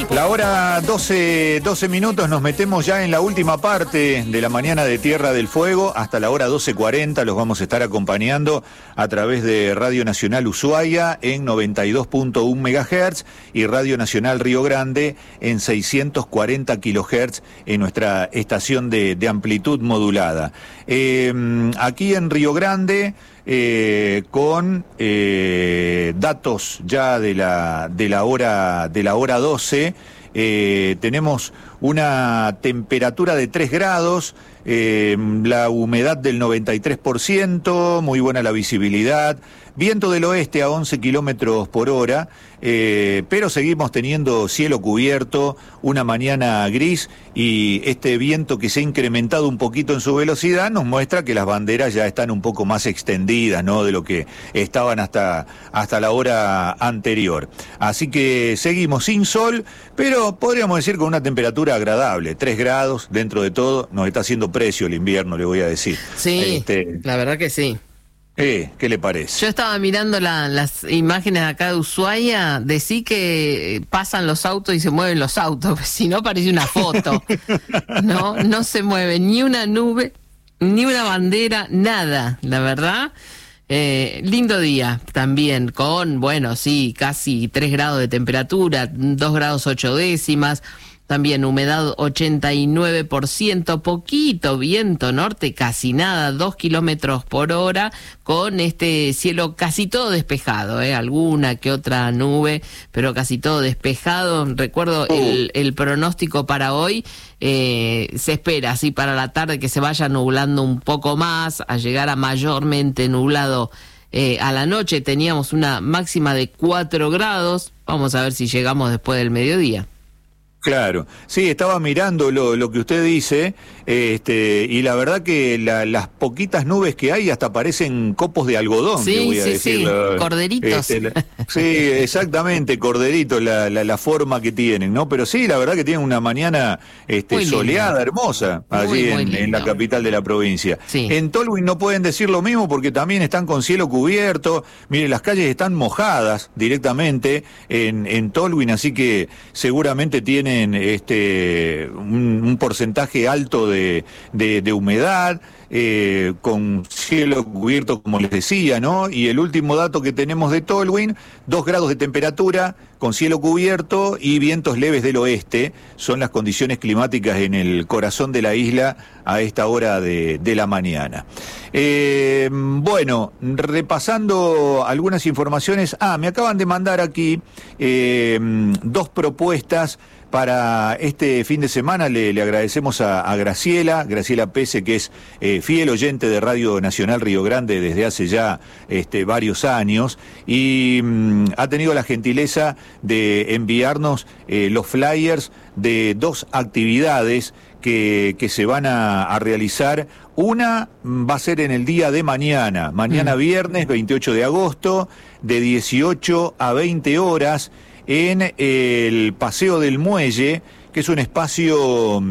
La hora 12 minutos, nos metemos ya en la última parte de la mañana de Tierra del Fuego. Hasta la hora 12:40 los vamos a estar acompañando a través de Radio Nacional Ushuaia en 92.1 MHz y Radio Nacional Río Grande en 640 kHz en nuestra estación de amplitud modulada. Aquí en Río Grande, con datos ya de la hora 12, tenemos una temperatura de 3 grados, la humedad del 93%, muy buena la visibilidad, viento del oeste a 11 kilómetros por hora, pero seguimos teniendo cielo cubierto, una mañana gris, y este viento que se ha incrementado un poquito en su velocidad nos muestra que las banderas ya están un poco más extendidas, ¿no?, de lo que estaban hasta la hora anterior. Así que seguimos sin sol, pero podríamos decir con una temperatura agradable, 3 grados, dentro de todo, nos está haciendo precio el invierno, le voy a decir. Sí, la verdad que sí. ¿Qué le parece? Yo estaba mirando las imágenes acá de Ushuaia, decí que pasan los autos y se mueven los autos, si no parece una foto. No se mueve ni una nube, ni una bandera, nada, la verdad. Lindo día también, con, bueno, sí, casi 3 grados de temperatura, 2 grados 8 décimas. También humedad 89%, poquito viento norte, casi nada, 2 kilómetros por hora, con este cielo casi todo despejado, alguna que otra nube, pero casi todo despejado. Recuerdo el pronóstico para hoy, se espera así para la tarde que se vaya nublando un poco más, a llegar a mayormente nublado a la noche. Teníamos una máxima de 4 grados, vamos a ver si llegamos después del mediodía. Claro, sí, estaba mirando lo que usted dice, y la verdad que las poquitas nubes que hay hasta parecen copos de algodón, sí, que voy a decir. Sí, corderitos. Sí, exactamente, corderitos, la forma que tienen, ¿no? Pero sí, la verdad que tienen una mañana soleada, hermosa, allí en la capital de la provincia. Sí. En Tolwyn no pueden decir lo mismo porque también están con cielo cubierto. Mire, las calles están mojadas directamente en Tolwyn, así que seguramente tienen un porcentaje alto de humedad, con cielo cubierto, como les decía, ¿no? Y el último dato que tenemos de Tolwyn, 2 grados de temperatura, con cielo cubierto y vientos leves del oeste, son las condiciones climáticas en el corazón de la isla a esta hora de la mañana. Bueno, repasando algunas informaciones, me acaban de mandar aquí 2 propuestas para este fin de semana. Le agradecemos a Graciela Pese, que es fiel oyente de Radio Nacional Río Grande desde hace ya varios años, y ha tenido la gentileza de enviarnos los flyers de 2 actividades que se van a realizar. Una va a ser en el día de mañana viernes 28 de agosto, de 18 a 20 horas, en el Paseo del Muelle, que es un espacio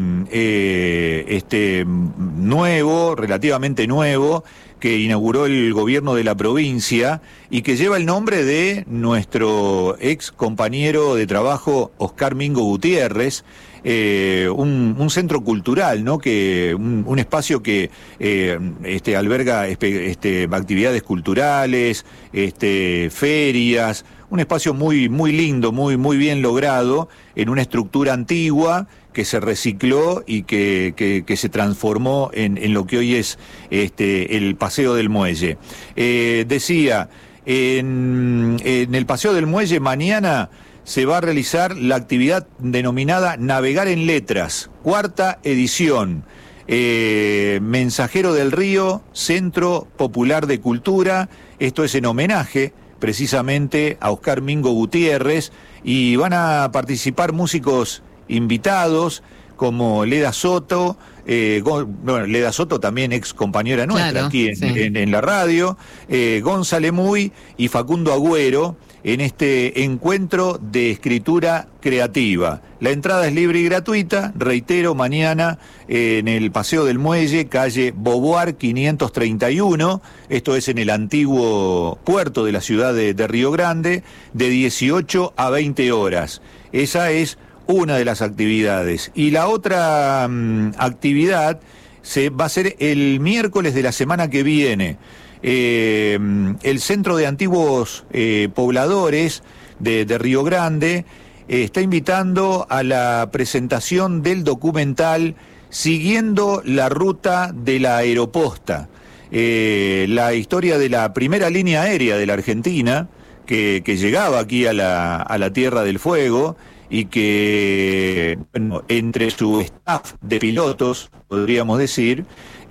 nuevo, relativamente nuevo, que inauguró el gobierno de la provincia y que lleva el nombre de nuestro ex compañero de trabajo Oscar Mingo Gutiérrez. Un centro cultural, ¿no?, que un espacio que alberga actividades culturales, ferias, un espacio muy lindo, muy bien logrado, en una estructura antigua que se recicló y que se transformó en lo que hoy es el Paseo del Muelle. Decía, en el Paseo del Muelle mañana se va a realizar la actividad denominada Navegar en Letras, 4ª edición. Mensajero del Río, Centro Popular de Cultura. Esto es en homenaje precisamente a Oscar Mingo Gutiérrez, y van a participar músicos invitados como Leda Soto, Leda Soto también ex compañera nuestra, claro, aquí en la radio, González Muy y Facundo Agüero, en este encuentro de escritura creativa. La entrada es libre y gratuita, reitero, mañana en el Paseo del Muelle, calle Boboar 531, esto es en el antiguo puerto de la ciudad de Río Grande, de 18 a 20 horas. Esa es una de las actividades. Y la otra actividad va a ser el miércoles de la semana que viene. El Centro de Antiguos Pobladores de Río Grande está invitando a la presentación del documental Siguiendo la Ruta de la Aeroposta, la historia de la primera línea aérea de la Argentina que llegaba aquí a la Tierra del Fuego y que, bueno, entre su staff de pilotos, podríamos decir,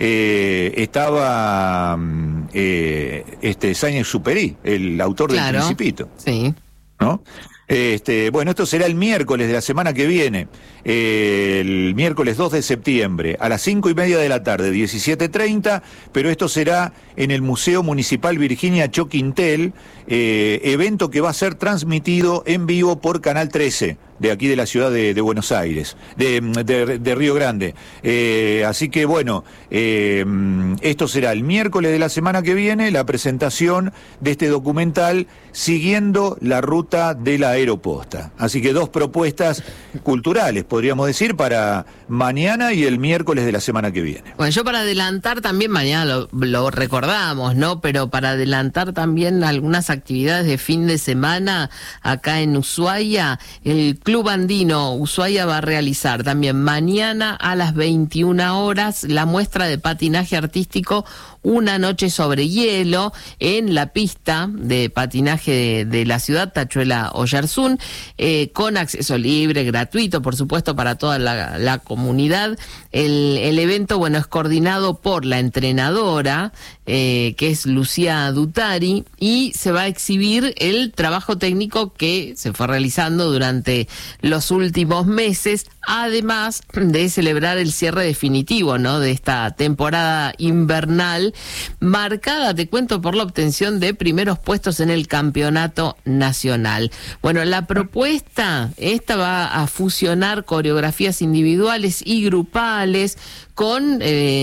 estaba Saint-Exupéry, el autor del Principito. Sí. ¿No? Bueno, esto será el miércoles de la semana que viene, el miércoles 2 de septiembre, a las 5:30 de la tarde, 17:30, pero esto será en el Museo Municipal Virginia Choquintel, evento que va a ser transmitido en vivo por Canal 13, de aquí de la ciudad de Buenos Aires, de Río Grande. Así que bueno, esto será el miércoles de la semana que viene, la presentación de este documental Siguiendo la Ruta de la Aeroposta. Así que 2 propuestas culturales, podríamos decir, para mañana y el miércoles de la semana que viene. Bueno, yo para adelantar también, mañana lo recordamos, ¿no? Pero para adelantar también algunas actividades de fin de semana acá en Ushuaia, el Club Andino Ushuaia va a realizar también mañana a las 21 horas la muestra de patinaje artístico Una Noche sobre Hielo en la pista de patinaje de la ciudad, Tachuela Oyarzún, con acceso libre, gratuito, por supuesto, para toda la comunidad. El evento, bueno, es coordinado por la entrenadora, que es Lucía Dutari, y se va a exhibir el trabajo técnico que se fue realizando durante los últimos meses, además de celebrar el cierre definitivo, ¿no?, de esta temporada invernal, marcada, te cuento, por la obtención de primeros puestos en el campeonato nacional. Bueno, la propuesta esta va a fusionar coreografías individuales y grupales con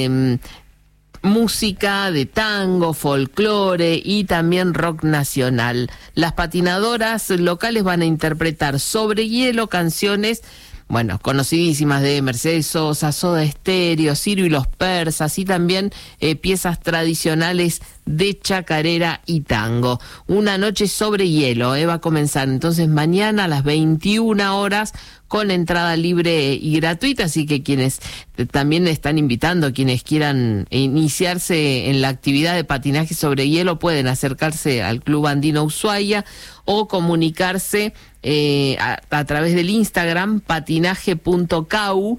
música de tango, folclore y también rock nacional. Las patinadoras locales van a interpretar sobre hielo canciones, bueno, conocidísimas de Mercedes Sosa, Soda Stereo, Ciro y los Persas, y también piezas tradicionales de chacarera y tango. Una Noche sobre Hielo va a comenzar entonces mañana a las 21 horas con entrada libre y gratuita, así que quienes también están invitando, quienes quieran iniciarse en la actividad de patinaje sobre hielo, pueden acercarse al Club Andino Ushuaia o comunicarse a través del Instagram patinaje.cau,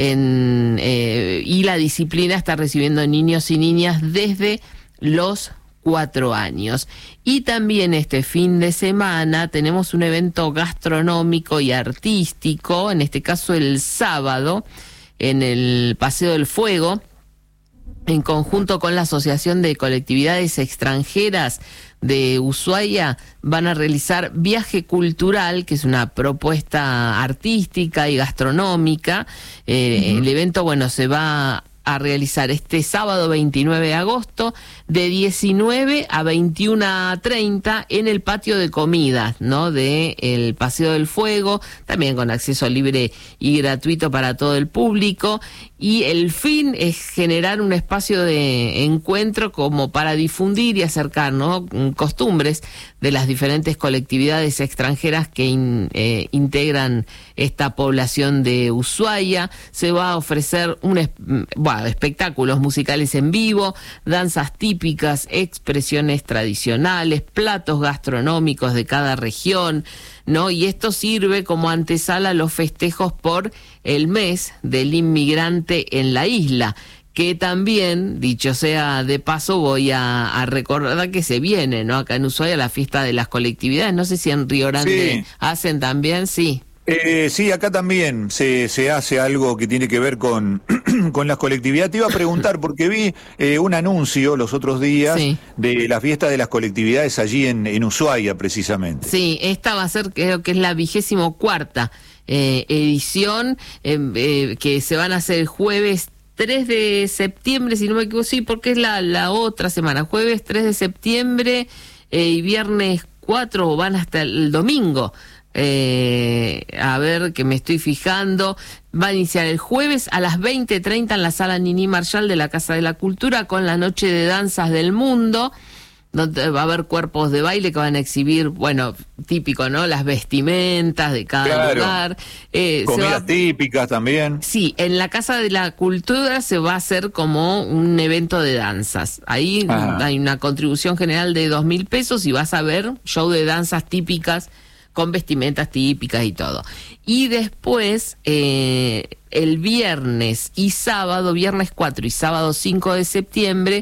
y la disciplina está recibiendo niños y niñas desde los 4 años. Y también este fin de semana tenemos un evento gastronómico y artístico, en este caso el sábado, en el Paseo del Fuego, en conjunto con la Asociación de Colectividades Extranjeras de Ushuaia, van a realizar Viaje Cultural, que es una propuesta artística y gastronómica. El evento, bueno, se va a realizar este sábado 29 de agosto de 19 a 21:30 en el patio de comidas, ¿no?, de el Paseo del Fuego, también con acceso libre y gratuito para todo el público. Y el fin es generar un espacio de encuentro como para difundir y acercar, ¿no?, costumbres de las diferentes colectividades extranjeras que integran esta población de Ushuaia. Se va a ofrecer espectáculos musicales en vivo, danzas típicas, expresiones tradicionales, platos gastronómicos de cada región, ¿no? Y esto sirve como antesala a los festejos por el mes del inmigrante en la isla, que también, dicho sea de paso, voy a recordar que se viene, ¿no?, acá en Ushuaia, la fiesta de las colectividades. No sé si en Río Grande hacen también, sí. Sí, acá también se hace algo que tiene que ver con las colectividades. Te iba a preguntar, porque vi un anuncio los otros días de la fiesta de las colectividades allí en Ushuaia, precisamente. Sí, esta va a ser, creo que es la 24ª edición, que se van a hacer jueves 3 de septiembre, si no me equivoco, sí, porque es la otra semana, jueves 3 de septiembre y viernes 4, van hasta el domingo. A ver, que me estoy fijando. Va a iniciar el jueves a las 20:30 en la sala Nini Marshall de la Casa de la Cultura con la Noche de Danzas del Mundo, donde va a haber cuerpos de baile que van a exhibir, bueno, típico, ¿no? Las vestimentas de cada lugar. Comidas típicas también. Sí, en la Casa de la Cultura se va a hacer como un evento de danzas. Ahí hay una contribución general de 2.000 pesos y vas a ver show de danzas típicas con vestimentas típicas y todo. Y después, el viernes y sábado, viernes 4 y sábado 5 de septiembre,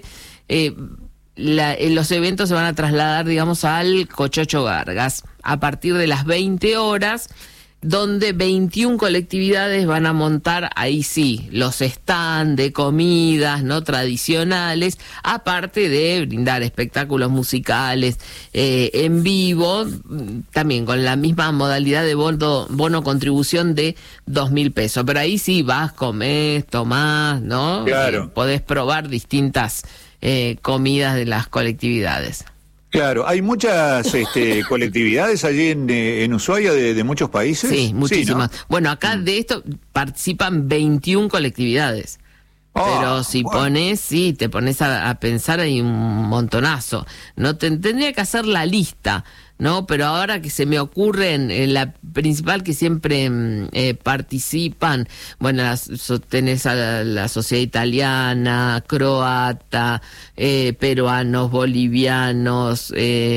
los eventos se van a trasladar, digamos, al Cochocho Vargas a partir de las 20 horas, donde 21 colectividades van a montar, ahí sí, los stands de comidas no tradicionales, aparte de brindar espectáculos musicales en vivo, también con la misma modalidad de bono contribución de 2.000 pesos. Pero ahí sí vas, comés, tomás, ¿no? Claro. Podés probar distintas comidas de las colectividades. Claro, hay muchas colectividades allí en Ushuaia de muchos países. Sí, muchísimas. Sí, ¿no? Bueno, acá de esto participan 21 colectividades. Pero si pones, sí, te pones a pensar, hay un montonazo. No tendría que hacer la lista, ¿no? Pero ahora que se me ocurre en la principal que siempre participan, bueno, tenés a la sociedad italiana, croata, peruanos, bolivianos,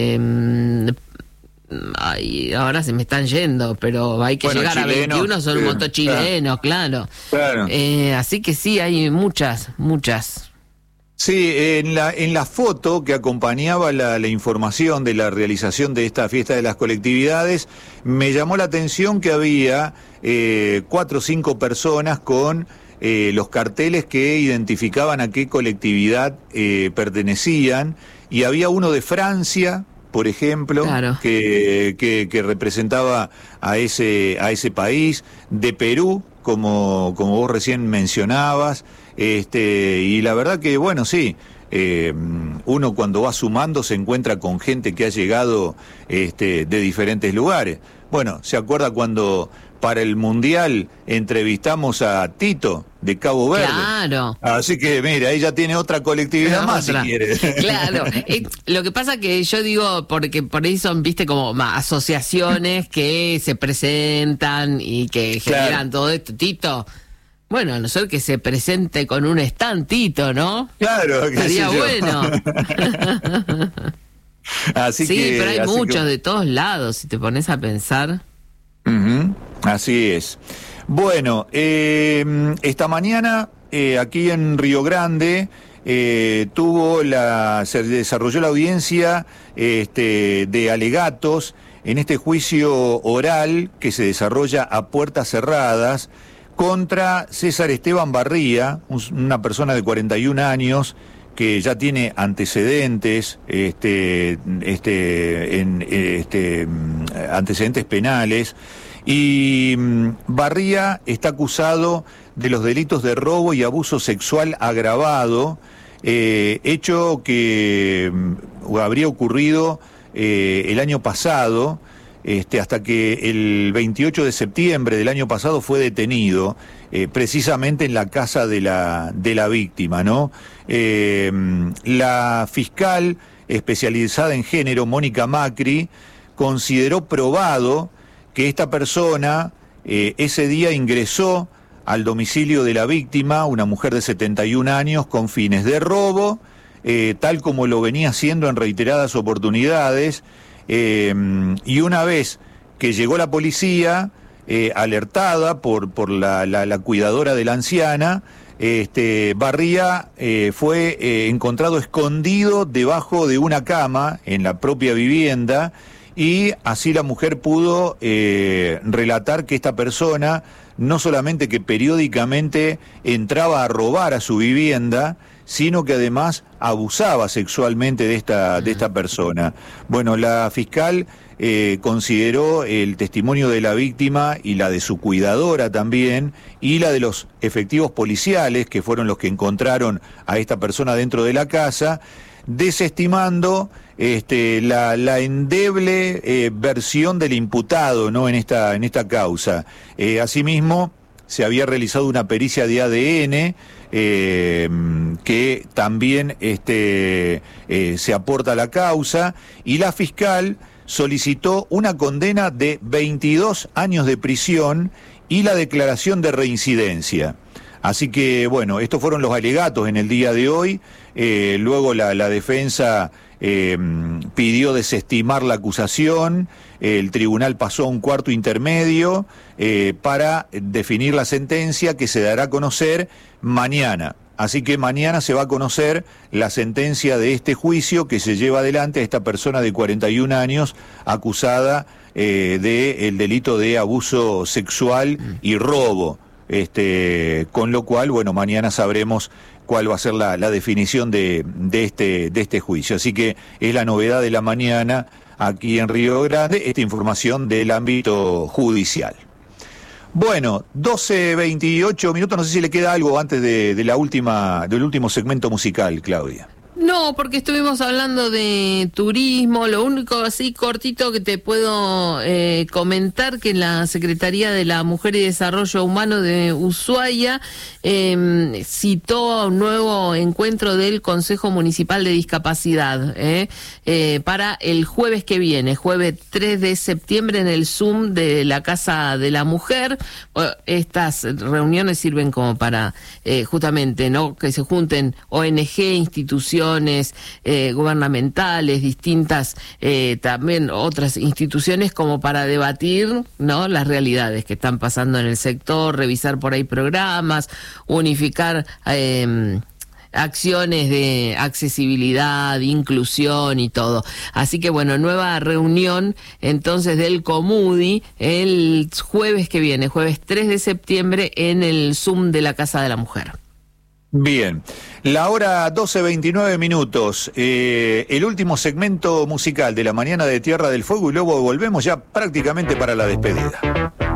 ay, ahora se me están yendo, pero hay que llegar chileno, a 21, son un montón chilenos, claro. Así que sí, hay muchas. Sí, en la foto que acompañaba la información de la realización de esta fiesta de las colectividades, me llamó la atención que había 4 o 5 personas con los carteles que identificaban a qué colectividad pertenecían, y había uno de Francia, por ejemplo, claro, que representaba a ese país, de Perú, como vos recién mencionabas, y la verdad que, bueno, sí, uno cuando va sumando se encuentra con gente que ha llegado de diferentes lugares. Bueno, ¿se acuerda cuando para el Mundial entrevistamos a Tito de Cabo Verde? Claro. Así que, mira, ella tiene otra colectividad más, si quiere. Claro. Lo que pasa que yo digo, porque por ahí son, viste, como asociaciones que se presentan y que generan todo esto. Tito, bueno, a no ser que se presente con un stand, Tito, ¿no? Claro, que estaría bueno. Así sí, que, pero hay muchos de todos lados, si te pones a pensar. Así es. Bueno, esta mañana aquí en Río Grande se desarrolló la audiencia de alegatos en este juicio oral que se desarrolla a puertas cerradas contra César Esteban Barría, una persona de 41 años que ya tiene antecedentes, antecedentes penales, y Barría está acusado de los delitos de robo y abuso sexual agravado, hecho que habría ocurrido el año pasado, hasta que el 28 de septiembre del año pasado fue detenido, precisamente en la casa de la víctima, ¿no? La fiscal especializada en género, Mónica Macri, consideró probado que esta persona ese día ingresó al domicilio de la víctima, una mujer de 71 años, con fines de robo, tal como lo venía haciendo en reiteradas oportunidades, y una vez que llegó la policía, alertada por la cuidadora de la anciana, Barría fue encontrado escondido debajo de una cama en la propia vivienda, y así la mujer pudo relatar que esta persona no solamente que periódicamente entraba a robar a su vivienda, sino que además abusaba sexualmente de esta persona. Bueno, la fiscal consideró el testimonio de la víctima y la de su cuidadora también, y la de los efectivos policiales, que fueron los que encontraron a esta persona dentro de la casa, desestimando la endeble versión del imputado, ¿no?, en esta causa. Asimismo, se había realizado una pericia de ADN que también se aporta a la causa, y la fiscal solicitó una condena de 22 años de prisión y la declaración de reincidencia. Así que, bueno, estos fueron los alegatos en el día de hoy. Luego la defensa pidió desestimar la acusación. El tribunal pasó a un cuarto intermedio para definir la sentencia, que se dará a conocer mañana. Así que mañana se va a conocer la sentencia de este juicio que se lleva adelante a esta persona de 41 años acusada del delito de abuso sexual y robo. Con lo cual, bueno, mañana sabremos cuál va a ser la definición de este juicio. Así que es la novedad de la mañana aquí en Río Grande, esta información del ámbito judicial. Bueno, 12:28 minutos, no sé si le queda algo antes del último segmento musical, Claudia. No, porque estuvimos hablando de turismo. Lo único así cortito que te puedo comentar, que la Secretaría de la Mujer y Desarrollo Humano de Ushuaia citó un nuevo encuentro del Consejo Municipal de Discapacidad para el jueves que viene, jueves 3 de septiembre, en el Zoom de la Casa de la Mujer. Estas reuniones sirven como para justamente, ¿no?, que se junten ONG, instituciones gubernamentales, distintas también otras instituciones, como para debatir, ¿no?, las realidades que están pasando en el sector, revisar por ahí programas, unificar acciones de accesibilidad, inclusión y todo. Así que bueno, nueva reunión entonces del Comudi el jueves que viene, jueves 3 de septiembre, en el Zoom de la Casa de la Mujer. Bien, la hora 12:29 minutos, el último segmento musical de la mañana de Tierra del Fuego, y luego volvemos ya prácticamente para la despedida.